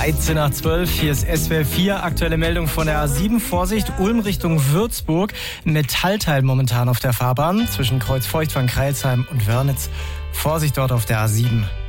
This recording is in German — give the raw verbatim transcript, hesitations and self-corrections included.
dreizehn nach zwölf, hier ist S W R vier, aktuelle Meldung von der A sieben. Vorsicht, Ulm Richtung Würzburg. Metallteil momentan auf der Fahrbahn zwischen Kreuz Feuchtwangen, Crailsheim und Wörnitz. Vorsicht dort auf der A sieben.